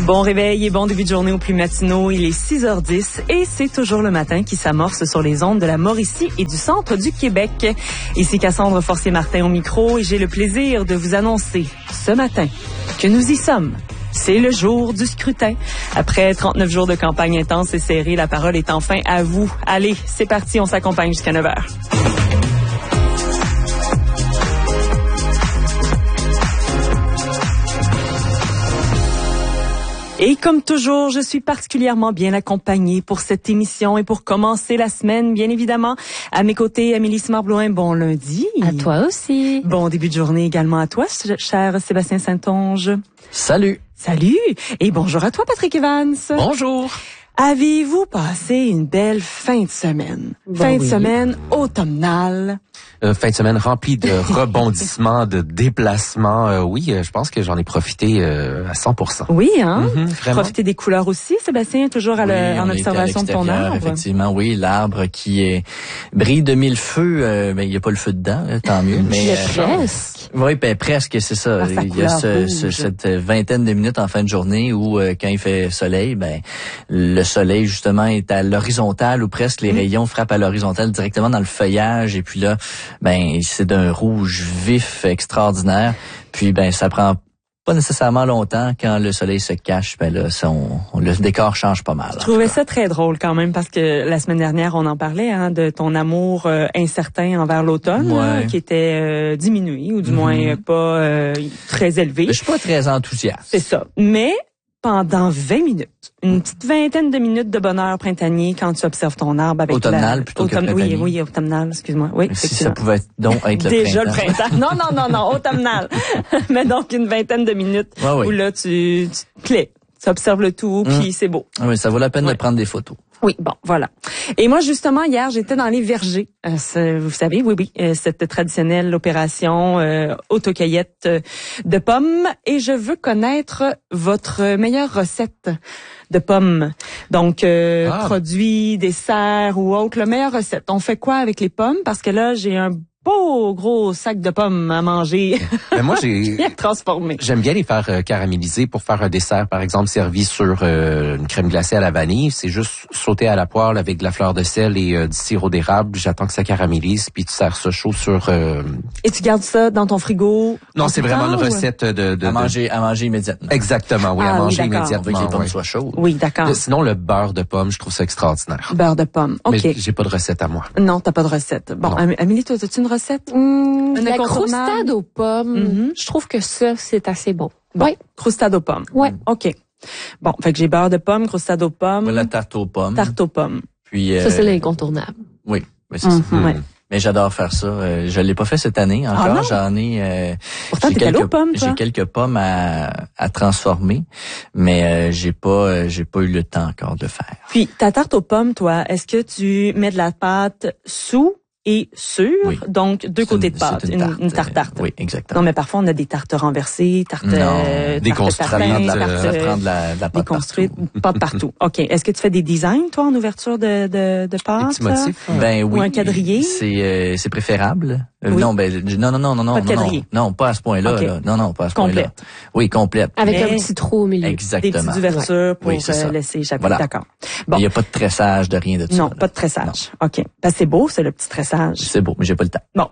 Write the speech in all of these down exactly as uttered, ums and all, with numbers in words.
Bon réveil et bon début de journée aux plus matinaux. Il est six heures dix et c'est toujours le matin qui s'amorce sur les ondes de la Mauricie et du centre du Québec. Ici Cassandre Forcier-Martin au micro et j'ai le plaisir de vous annoncer ce matin que nous y sommes. C'est le jour du scrutin. Après trente-neuf jours de campagne intense et serrée, la parole est enfin à vous. Allez, c'est parti, on s'accompagne jusqu'à neuf heures. Et comme toujours, je suis particulièrement bien accompagnée pour cette émission et pour commencer la semaine, bien évidemment. À mes côtés, Amélie Simard-Blouin, bon lundi. À toi aussi. Bon début de journée également à toi, cher Sébastien Saint-Onge. Salut. Salut. Et bonjour à toi, Patrick Evans. Bonjour. Avez-vous passé une belle fin de semaine? Bon, fin oui. de semaine automnale. Euh, fin de semaine remplie de rebondissements, de déplacements. Euh, oui, euh, je pense que j'en ai profité euh, à cent pour cent. Oui, hein? Mm-hmm, vraiment. Profiter des couleurs aussi, Sébastien, toujours à Oui, le- en on était à observation de ton l'extérieur, arbre. Effectivement, oui, l'arbre qui est brille de mille feux, euh, ben il y a pas le feu dedans, là, tant mieux. Mais Mais euh, presque. oui, ben presque, c'est ça. Ah, sa Il y a couleur ce, rouge. ce- cette vingtaine de minutes en fin de journée où euh, quand il fait soleil, ben le soleil justement est à l'horizontale ou presque les Mm. rayons frappent à l'horizontale directement dans le feuillage et puis là, ben c'est d'un rouge vif extraordinaire. Puis ben ça prend pas nécessairement longtemps quand le soleil se cache, ben là ça, on, on- le décor change pas mal. Je trouvais ça très drôle quand même parce que la semaine dernière, on en parlait hein, de ton amour euh, incertain envers l'automne, Ouais. là, qui était euh, diminué ou du Mhm. moins euh, pas euh, très élevé. Mais je suis pas très enthousiaste. C'est ça. Mais pendant vingt minutes, une petite vingtaine de minutes de bonheur printanier quand tu observes ton arbre avec Automnal la... plutôt que automne- Oui, printanier. oui, automnal, excuse-moi. Oui, Si ça effectivement. pouvait donc être le Déjà printemps. le printemps. Non, non, non, non, automnal. Mais donc une vingtaine de minutes Ouais, oui. où là, tu, tu te clés. Tu observes le tout, puis Mm. c'est beau. Ah oui, ça vaut la peine Ouais. de prendre des photos. Oui, bon, voilà. Et moi, justement, hier, j'étais dans les vergers. Euh, c'est- vous savez, oui, oui, euh, cette traditionnelle opération euh, autocueillette euh, de pommes. Et je veux connaître votre meilleure recette de pommes. Donc, euh, Ah. produits, desserts ou autre, la meilleure recette. On fait quoi avec les pommes? Parce que là, j'ai un beau gros sac de pommes à manger, Mais moi, j'ai... bien transformé. J'aime bien les faire euh, caraméliser pour faire un dessert, par exemple, servi sur euh, une crème glacée à la vanille. C'est juste sauter à la poêle avec de la fleur de sel et euh, du sirop d'érable. J'attends que ça caramélise, puis tu sers ça chaud sur... euh, Et tu gardes ça dans ton frigo? Non, en c'est tout vraiment temps, une ou- recette de... de, de- À manger, à manger immédiatement. Exactement, oui, Ah, à oui, manger d'accord. Avec que les immédiatement. pommes ouais. soient chaudes. Oui, d'accord. Euh, Sinon, le beurre de pomme, je trouve ça extraordinaire. Beurre de pomme. OK. Mais j'ai pas de recette à moi. Non, t'as pas de recette. Bon, Non. Am- Amélie, toi, as-tu une recette? Hum, Un la incontournable. croustade aux pommes, Mhm. je trouve que ça, c'est assez bon. Bon, Ouais. croustade aux pommes. Ouais. OK. Bon, fait que j'ai beurre de pomme, croustade aux pommes, Moi, la tarte aux pommes. tarte aux pommes. Puis, Ça, c'est euh, l'incontournable. oui, mais c'est ça. Mhm, ouais. Mais j'adore faire ça. Euh, je l'ai pas fait cette année encore. Ah non? J'en ai. Euh, Pourtant, j'ai t'es allé quelques- aux pommes, toi. J'ai quelques pommes à, à transformer, mais euh, j'ai pas, euh, j'ai pas eu le temps encore de le faire. Puis, ta tarte aux pommes, toi, est-ce que tu mets de la pâte sous et sur? Oui. Donc, deux C'est côtés une- de pâte. c'est Une, une tarte euh, tarte. Oui, exactement. Non, mais parfois, on a des tartes renversées, tartes, Non, euh, déconstruites, tartes tatin, euh, tartes, Ça euh, prend de la, de la pâte déconstruites, partout. pas de partout. OK. Est-ce que tu fais des designs, toi, en ouverture de, de, de pâte? petits motifs. Ben oui. Ou un quadrillé? C'est euh, c'est préférable. Euh, Oui. Non, ben non non non non non Pas de non, quadrillé. non non pas à ce point-là. Ok. Là. Non non pas à ce point-là. Complète. Oui, complète. Avec Mais- un petit trou au milieu. Des Exactement. petites ouvertures pour Oui, c'est euh, ça. laisser échapper. Voilà. D'accord. Il Bon. n'y a pas de tressage, de rien de tout ça. Non, là. pas de tressage. OK. Ben, c'est beau, c'est le petit tressage. C'est beau, mais j'ai pas le temps. Bon.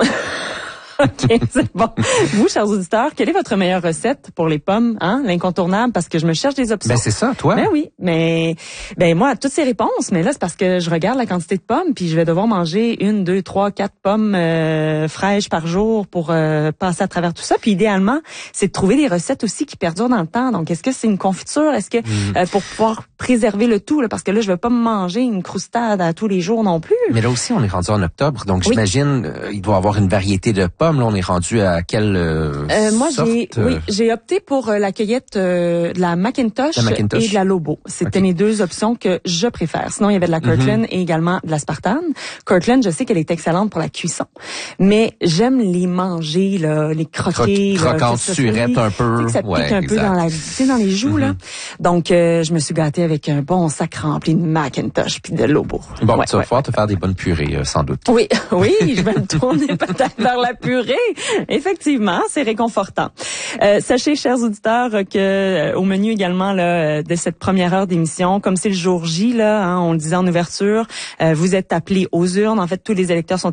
OK, c'est bon. Vous, chers auditeurs, quelle est votre meilleure recette pour les pommes, hein? L'incontournable, parce que je me cherche des options. Ben c'est ça, toi. Ben oui, mais ben moi, toutes ces réponses, mais là, c'est parce que je regarde la quantité de pommes, puis je vais devoir manger une, deux, trois, quatre pommes euh, fraîches par jour pour euh, passer à travers tout ça. Puis idéalement, c'est de trouver des recettes aussi qui perdurent dans le temps. Donc, est-ce que c'est une confiture? Est-ce que Mm. euh, pour pouvoir préserver le tout, là, parce que là, je vais pas me manger une croustade à tous les jours non plus. Mais là aussi, on est rendu en octobre, donc Oui. j'imagine euh, il doit y avoir une variété de pommes. Là, on est rendu à quelle euh, Euh, moi, sorte? j'ai euh, oui, j'ai opté pour euh, la cueillette euh, de la Macintosh, La Macintosh. et de la Lobo. C'était Ok. mes deux options que je préfère. Sinon, il y avait de la Kirkland et également de la Spartan. Kirkland, je sais qu'elle est excellente pour la cuisson, mais j'aime les manger, là, les croquer, Croque- là, croquante, que ça, surette oui, un peu. tu sais, que ça pique Ouais, un peu exact. dans la, tu sais, dans les joues là. Donc, euh, je me suis gâtée avec un bon sac rempli de Macintosh puis de Lobo. Bon, Ouais, tu vas ouais. pouvoir te faire des bonnes purées, euh, sans doute. Oui, oui, je vais me tourner peut-être vers la purée. purée! Effectivement, c'est réconfortant. Euh, sachez, chers auditeurs, que euh, au menu également là, de cette première heure d'émission, comme c'est le jour J, là, hein, on le disait en ouverture, euh, vous êtes appelés aux urnes. En fait, tous les électeurs sont